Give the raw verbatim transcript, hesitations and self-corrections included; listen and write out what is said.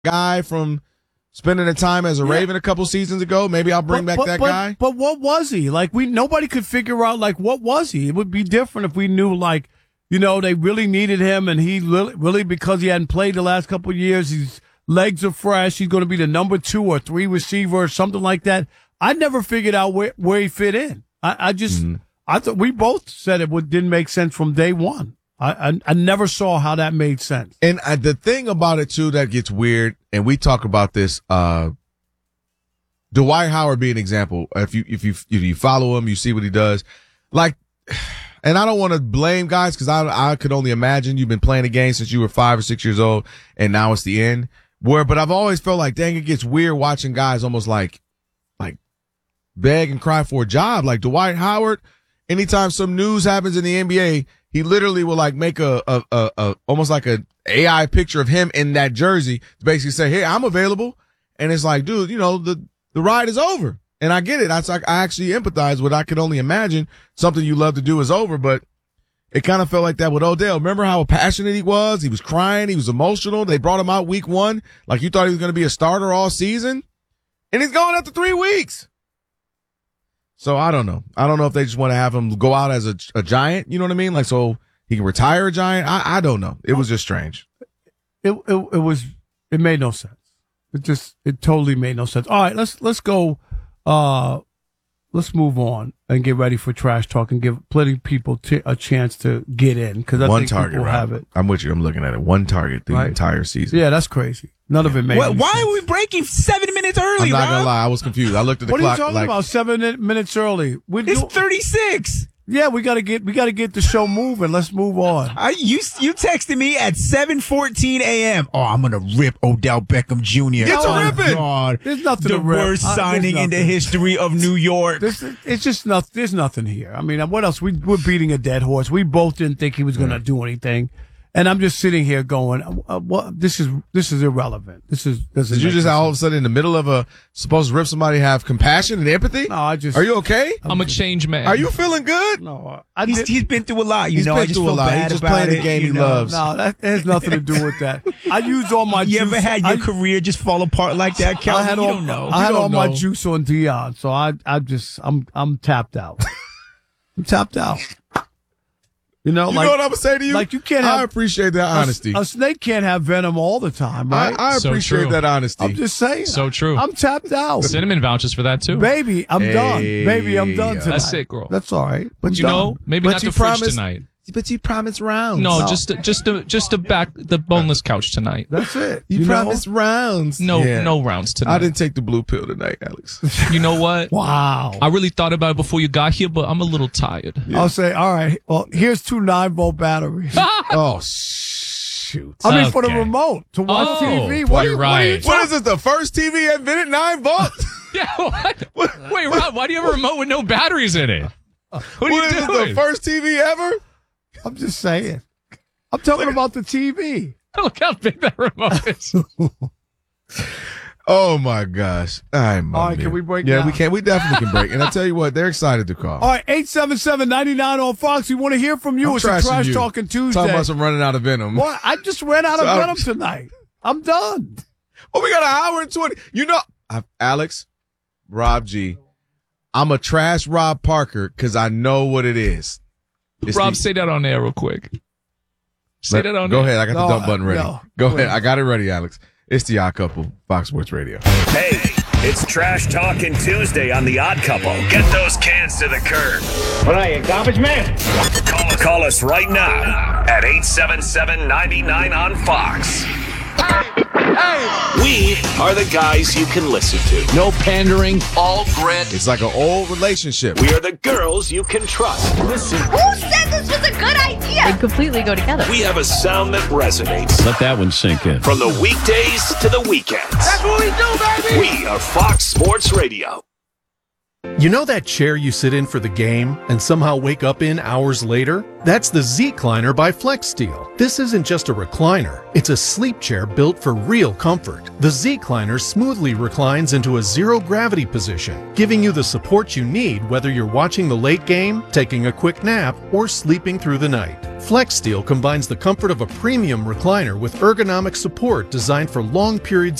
guy from spending the time as a yeah. Raven a couple seasons ago. Maybe I'll bring but, back but, that but, guy. But what was he? Like, we nobody could figure out, like, what was he? It would be different if we knew, like, you know, they really needed him, and he really, really because he hadn't played the last couple of years, his legs are fresh, he's going to be the number two or three receiver or something like that. I never figured out where, where he fit in. I, I just, mm-hmm. I thought we both said it would, didn't make sense from day one. I, I, I never saw how that made sense. And uh, the thing about it, too, that gets weird, and we talk about this, uh, Dwight Howard being an example. If you, if you, if you follow him, you see what he does. Like, and I don't want to blame guys because I, I could only imagine you've been playing the game since you were five or six years old, and now it's the end. Where, but I've always felt like, dang, it gets weird watching guys almost like, like beg and cry for a job. Like Dwight Howard, anytime some news happens in the N B A, he literally will like make a, a, a, a almost like a A I picture of him in that jersey to basically say, hey, I'm available. And it's like, dude, you know, the, the ride is over. And I get it. I, I actually empathize with, I could only imagine something you love to do is over, but it kind of felt like that with Odell. Remember how passionate he was? He was crying. He was emotional. They brought him out week one. Like you thought he was going to be a starter all season. And he's gone after three weeks. So I don't know. I don't know if they just want to have him go out as a, a giant. You know what I mean? Like, so he can retire a giant. I, I don't know. It was just strange. It, it, it was, it made no sense. It just, it totally made no sense. All right, let's, let's go. Uh, let's move on and get ready for trash talk and give plenty of people t- a chance to get in. Cause I One think target, people right? have it. I'm with you. I'm looking at it. One target the right? entire season. Yeah, that's crazy. None of it made What, Why sense. are we breaking seven minutes early, I'm not Rob? going to lie. I was confused. I looked at the what clock. What are you talking like, about? Seven minutes early. We're it's do- thirty-six. Yeah, we gotta get we gotta get the show moving. Let's move on. I you you texted me at seven fourteen a.m. Oh, I'm gonna rip Odell Beckham Junior Get to oh, ripping. God. There's nothing the to rip. worst Uh, signing in the history of New York. This, it's just nothing. There's nothing here. I mean, what else? We we're beating a dead horse. We both didn't think he was gonna yeah. do anything. And I'm just sitting here going, uh, "What? This is this is irrelevant. This is." This Did you just all of a sudden in the middle of a supposed to rip somebody have compassion and empathy? No, I just. Are you okay? I'm, I'm a change man. Are you feeling good? No, I he's, did, he's been through a lot. You he's know, been I just through feel a lot. bad He's just about playing it, the game you he know? loves. No, that has nothing to do with that. I used all my. You juice. ever had your I, career just fall apart like that, Calvin? I had you all, don't know. I had You don't all my know. juice on Dion, so I I just I'm I'm tapped out. I'm tapped out. You know, You like, know what I'm saying to you? Like you can't I have, appreciate that honesty. A, a snake can't have venom all the time, right? I, I So appreciate true. that honesty. I'm just saying. So true. I'm tapped out. Cinnamon vouches for that too. Baby, I'm Hey, done. Baby, I'm done tonight. That's it, girl. That's all right. But I'm you done. know, maybe But not you the fridge promised- tonight. But you promised rounds. No, No. just to, just to, just to back the boneless couch tonight. That's it. You, know? promised rounds. No, Yeah. no rounds tonight. I didn't take the blue pill tonight, Alex. You know what? Wow. I really thought about it before you got here, but I'm a little tired. I'll say, all right. Well, here's two nine volt batteries. Oh, shoot. I mean, for the Okay. remote to watch Oh, T V. you're What are you, what are you right. What is this, the first T V invented nine volts? Yeah, what? Wait, Rob, why do you have a remote with no batteries in it? What are What you is this, doing? the first T V ever? I'm just saying. I'm talking about the T V. Look how big that remote is. Oh, my gosh. All right, All right, can we break Yeah, now? we can. We definitely can break. And I tell you what, they're excited to call. All right, eight seven seven, nine nine on Fox. We want to hear from you. I'm It's a trashing Trash you. Talking Tuesday. Talking about some running out of venom. What? I just ran out of So- venom tonight. I'm done. Oh, we got an hour and twenty. You know, I, Alex, Rob G, I'm a trash Rob Parker because I know what it is. It's Rob, the- say that on air real quick. Say Let- that on Go air. ahead. I got No, the dump button ready. no. Go ahead. I got it ready, Alex. It's the Odd Couple, Fox Sports Radio. Hey, it's Trash Talking Tuesday on The Odd Couple. Get those cans to the curb. What are you, garbage man? Call us, call us right now at eight seven seven, nine nine on Fox. We are the guys you can listen to. No pandering. All grit. It's like an old relationship. We are the girls you can trust. Listen, Who said this was a good idea? They completely go together. we have a sound that resonates. Let that one sink in. From the weekdays to the weekends. That's what we do, baby. We are Fox Sports Radio. You know that chair you sit in for the game and somehow wake up in hours later? That's the Z-Cliner by FlexSteel. This isn't just a recliner, it's a sleep chair built for real comfort. The Z-Cliner smoothly reclines into a zero-gravity position, giving you the support you need whether you're watching the late game, taking a quick nap, or sleeping through the night. FlexSteel combines the comfort of a premium recliner with ergonomic support designed for long periods